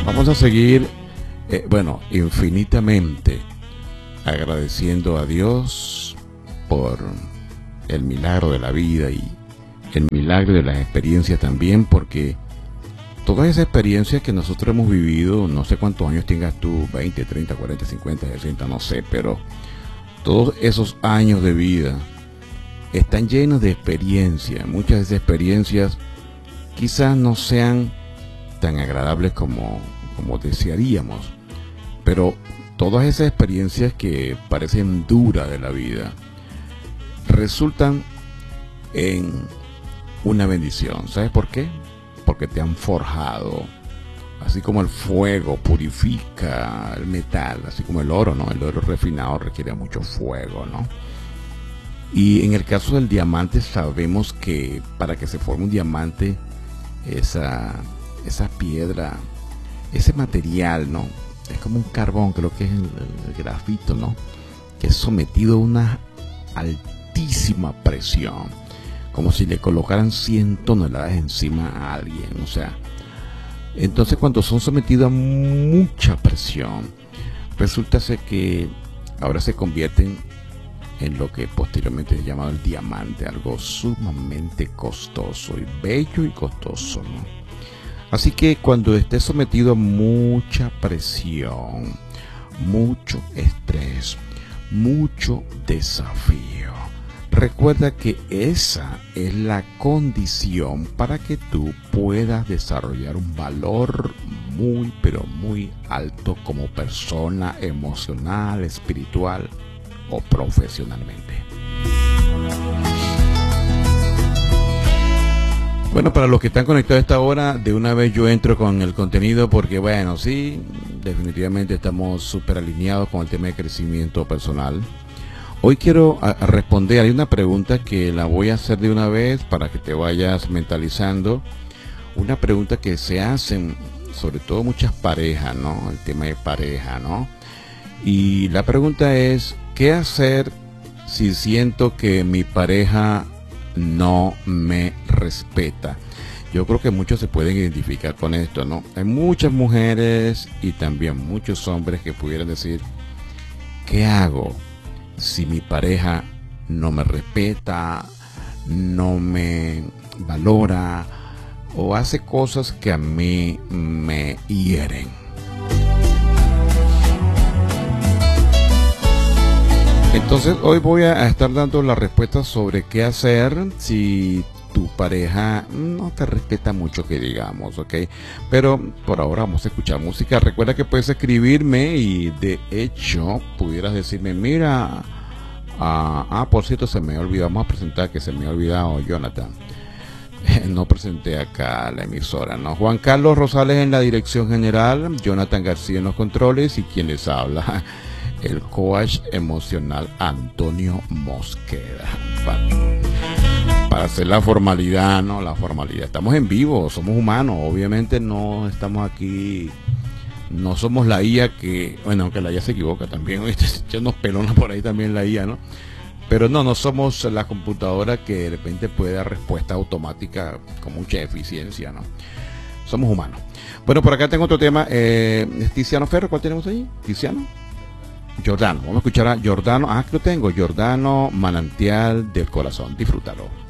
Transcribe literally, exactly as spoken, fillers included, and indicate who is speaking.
Speaker 1: Vamos a seguir, eh, bueno, infinitamente agradeciendo a Dios por el milagro de la vida y el milagro de las experiencias también, porque todas esas experiencias que nosotros hemos vivido, no sé cuántos años tengas tú, veinte, treinta, cuarenta, cincuenta, sesenta, no sé, pero todos esos años de vida están llenos de experiencias. Muchas de esas experiencias quizás no sean tan agradables como, como desearíamos, pero todas esas experiencias que parecen duras de la vida resultan en una bendición. ¿Sabes por qué? Porque te han forjado. Así como el fuego purifica el metal, así como el oro, ¿no? El oro refinado requiere mucho fuego, ¿no? Y en el caso del diamante sabemos que para que se forme un diamante, esa, esa piedra, ese material, ¿no? Es como un carbón, creo que es el, el grafito, ¿no? Que es sometido a una altísima presión, como si le colocaran cien toneladas encima a alguien, o sea. Entonces, cuando son sometidos a mucha presión, resulta ser que ahora se convierten en lo que posteriormente es llamado el diamante, algo sumamente costoso y bello y costoso, ¿no? Así que cuando estés sometido a mucha presión, mucho estrés, mucho desafío, recuerda que esa es la condición para que tú puedas desarrollar un valor muy, pero muy alto como persona emocional, espiritual o profesionalmente. Bueno, para los que están conectados a esta hora, de una vez yo entro con el contenido porque, bueno, sí, definitivamente estamos súper alineados con el tema de crecimiento personal. Hoy quiero a, a responder, hay una pregunta que la voy a hacer de una vez para que te vayas mentalizando. Una pregunta que se hacen, sobre todo muchas parejas, ¿no? El tema de pareja, ¿no? Y la pregunta es, ¿qué hacer si siento que mi pareja no me respeta? Yo creo que muchos se pueden identificar con esto, ¿no? Hay muchas mujeres y también muchos hombres que pudieran decir, ¿qué hago si mi pareja no me respeta, no me valora o hace cosas que a mí me hieren? Entonces hoy voy a estar dando la respuesta sobre qué hacer si tu pareja no te respeta mucho, que digamos, ¿ok? Pero por ahora vamos a escuchar música. Recuerda que puedes escribirme y de hecho pudieras decirme, mira, ah, ah por cierto, se me olvidó, vamos a presentar que se me ha olvidado Jonathan. No presenté acá la emisora, ¿no? Juan Carlos Rosales en la dirección general, Jonathan García en los controles y quien les habla, el coach emocional Antonio Mosqueda. Para, para hacer la formalidad, ¿no? La formalidad. Estamos en vivo, somos humanos. Obviamente no estamos aquí, no somos la I A que, bueno, aunque la I A se equivoca también, ya nos pelona por ahí también la I A, ¿no? Pero no, no somos la computadora que de repente puede dar respuesta automática con mucha eficiencia, ¿no? Somos humanos. Bueno, por acá tengo otro tema. Eh, Tiziano Ferro, ¿cuál tenemos ahí? Tiziano. Giordano, vamos a escuchar a Giordano, ah, que lo tengo, Giordano, Manantial del Corazón, disfrútalo.